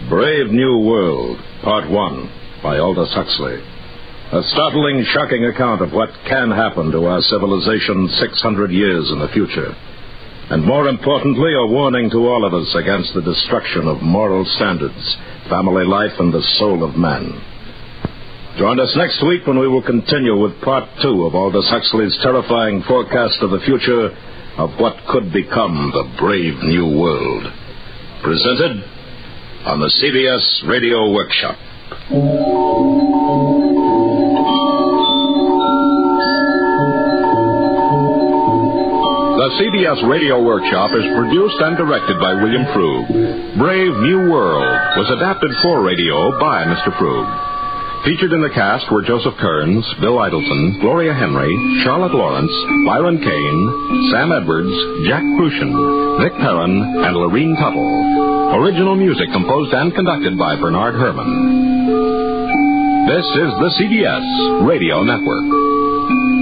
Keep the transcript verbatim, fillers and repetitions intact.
Brave New World, Part one, by Aldous Huxley. A startling, shocking account of what can happen to our civilization six hundred years in the future. And more importantly, a warning to all of us against the destruction of moral standards, family life, and the soul of man. Join us next week when we will continue with Part two of Aldous Huxley's terrifying forecast of the future of what could become the Brave New World. Presented on the C B S Radio Workshop. The C B S Radio Workshop is produced and directed by William Frug. Brave New World was adapted for radio by Mister Frug. Featured in the cast were Joseph Kearns, Bill Idelson, Gloria Henry, Charlotte Lawrence, Byron Kane, Sam Edwards, Jack Crucian, Vic Perrin, and Lorene Tuttle. Original music composed and conducted by Bernard Herrmann. This is the C B S Radio Network.